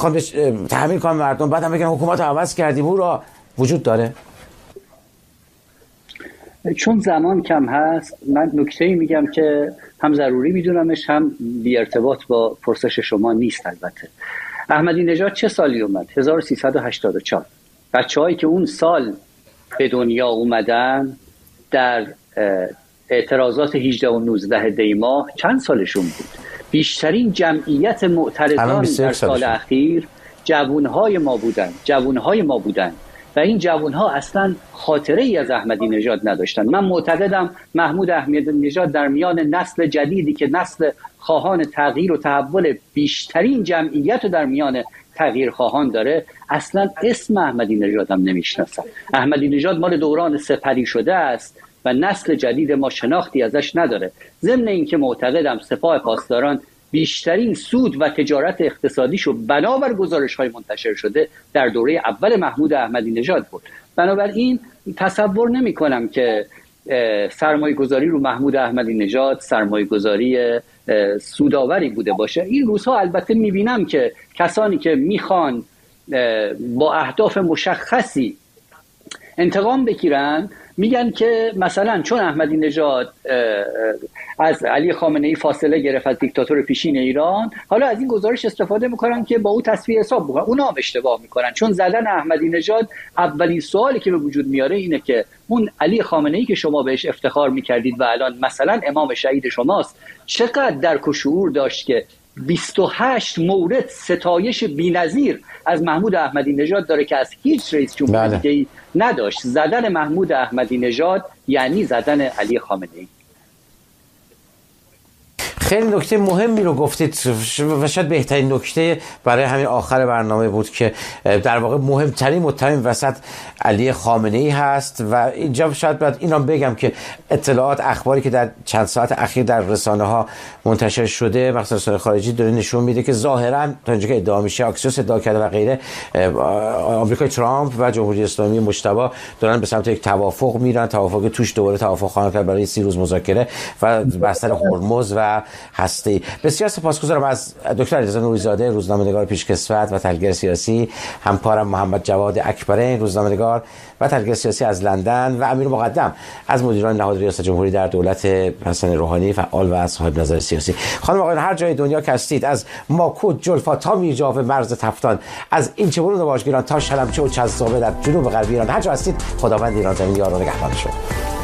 بخوام تحمیل کنم مردم بعد هم بگن حکومت رو عوض کردیم او را وجود داره؟ چون زمان کم هست من نکته‌ای میگم که هم ضروری میدونمش هم بی ارتباط با پرسش شما نیست. البته احمدی نژاد چه سالی اومد؟ 1384. بچه‌هایی که اون سال به دنیا اومدن در اعتراضات 18 و 19 دی ماه چند سالشون بود؟ بیشترین جمعیت معترضان در سال اخیر جوانهای ما بودن و این جوانها اصلا خاطره ای از احمدی نژاد نداشتن. من معتقدم محمود احمدی نژاد در میان نسل جدیدی که نسل خواهان تغییر و تحول بیشترین جمعیت رو در میان تغییر خواهان داره، اصلا اسم احمدی نژاد هم نمیشناسن. احمدی نژاد مال دوران سپری شده است و نسل جدید ما شناختی ازش نداره. ضمن اینکه معتقدم سپاه پاسداران بیشترین سود و تجارت اقتصادیشو بنابر گزارش‌های منتشر شده در دوره اول محمود احمدی نژاد بود. بنابراین تصور نمی‌کنم که سرمایه‌گذاری رو محمود احمدی نژاد سرمایه‌گذاری سودآوری بوده باشه. این روزها البته می‌بینم که کسانی که میخوان با اهداف مشخصی انتقام بگیرن میگن که مثلا چون احمدی نژاد از علی خامنه‌ای فاصله گرفت از دیکتاتور پیشین ایران، حالا از این گزارش استفاده میکنن که با او تصفیه حساب بکنن. اونا هم اشتباه میکنن، چون زدن احمدی نژاد اولین سوالی که به وجود میاره اینه که اون علی خامنه‌ای که شما بهش افتخار میکردید و الان مثلا امام شهید شماست، چقدر درک و شعور داشت که 28 مورد ستایش بی‌نظیر از محمود احمدی نژاد داره که از هیچ رئیس جمهور دیگه‌ای نداشت. زدن محمود احمدی نژاد یعنی زدن علی خامنه‌ای. خیلی نکته مهمی رو گفتید و شاید بهترین نکته برای همین آخر برنامه بود که در واقع مهمترین متهم وسط علی خامنه‌ای هست و اینجا شاید باید اینا بگم که اطلاعات اخباری که در چند ساعت اخیر در رسانه ها منتشر شده مخصوصا رسانه خارجی داره نشون میده که ظاهرا تا اینجا که ادعا میشه اکسیوس ادعا کرده و غیره آمریکای ترامپ و جمهوری اسلامی مجتبی دارن به سمت یک توافق میرن، توافقی توش دوباره توافق خواهند کرد برای 30 روز مذاکره و بستر هرمز و هستی. بسیار سپاسگزارم از دکتر علیرضا نوری‌زاده روزنامه‌نگار پیشکسوت و تحلیلگر سیاسی، همکارم محمد جواد اکبرین روزنامه‌نگار و تحلیلگر سیاسی از لندن و امیر مقدم از مدیران نهاد ریاست جمهوری در دولت حسن روحانی فعال و صاحب نظر سیاسی. خانم آقایان هر جای دنیا که هستید، از ماکود جلفا تا میرجاو مرز تفتان، از این چه برون واژگیران تا شلمچه و چزابه در جنوب غربی ایران، هر جا هستید خداوند ایران زمین یار و نگهبان شما.